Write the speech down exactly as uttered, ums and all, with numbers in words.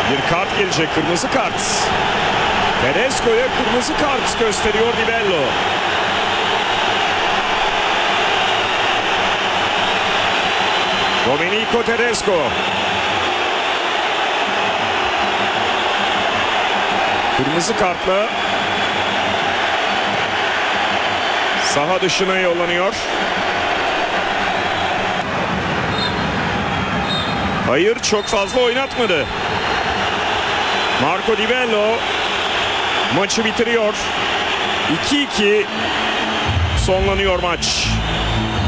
Bir kart gelecek, kırmızı kart. Tedesco'ya kırmızı kart gösteriyor Di Bello. Domenico Tedesco. Kırmızı kartla saha dışına yollanıyor. Hayır, çok fazla oynatmadı. Marco Di Bello maçı bitiriyor. iki iki sonlanıyor maç.